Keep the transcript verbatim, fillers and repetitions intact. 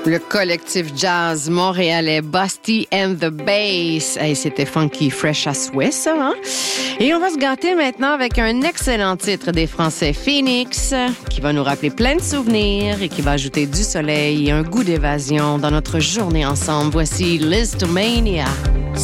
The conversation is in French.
Le collectif jazz montréalais Busty and the Bass. Hey, c'était funky, fresh à souhait, ça, hein? Et on va se gâter maintenant avec un excellent titre des Français Phoenix, qui va nous rappeler plein de souvenirs et qui va ajouter du soleil et un goût d'évasion dans notre journée ensemble. Voici Listomania.